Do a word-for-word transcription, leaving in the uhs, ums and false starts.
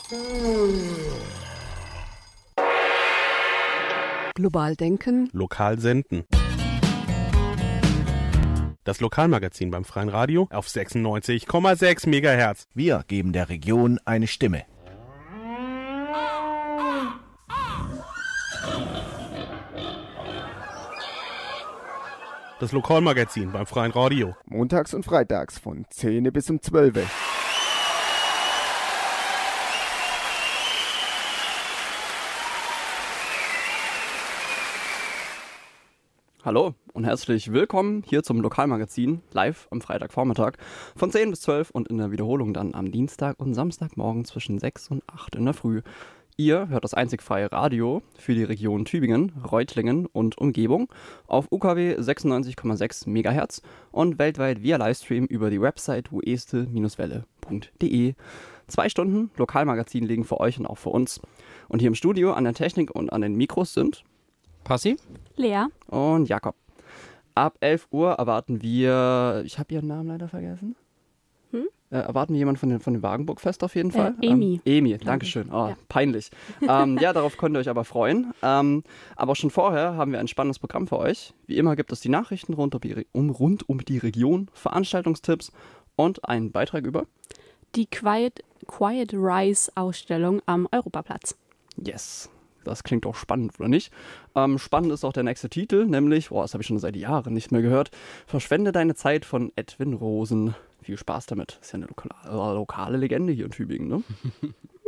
Global denken. Lokal senden. Das Lokalmagazin beim Freien Radio auf sechsundneunzig Komma sechs Megahertz. Wir geben der Region eine Stimme. Das Lokalmagazin beim Freien Radio. Montags und freitags von zehn bis um zwölf. Hallo und herzlich willkommen hier zum Lokalmagazin, live am Freitagvormittag von zehn bis zwölf und in der Wiederholung dann am Dienstag und Samstagmorgen zwischen sechs und acht in der Früh. Ihr hört das einzig freie Radio für die Region Tübingen, Reutlingen und Umgebung auf U K W sechsundneunzig Komma sechs Megahertz und weltweit via Livestream über die Website ueste Welle punkt de. Zwei Stunden Lokalmagazin liegen für euch und auch für uns. Und hier im Studio an der Technik und an den Mikros sind Passi, Lea und Jakob. Ab elf Uhr erwarten wir, ich habe ihren Namen leider vergessen. Hm? Äh, erwarten wir jemanden von den, von dem Wagenburg-Fest auf jeden Fall? Äh, Emi. Ähm, Emi, dankeschön. Oh, Ja. Peinlich. ähm, ja, darauf könnt ihr euch aber freuen. Ähm, aber schon vorher haben wir ein spannendes Programm für euch. Wie immer gibt es die Nachrichten rund um die, Re- um, rund um die Region, Veranstaltungstipps und einen Beitrag über die Quiet, Quiet Rise Ausstellung am Europaplatz. Yes. Das klingt doch spannend, oder nicht? Ähm, spannend ist auch der nächste Titel, nämlich, boah, das habe ich schon seit Jahren nicht mehr gehört, Verschwende deine Zeit von Edwin Rosen. Viel Spaß damit. Ist ja eine lokale, lokale Legende hier in Tübingen, ne?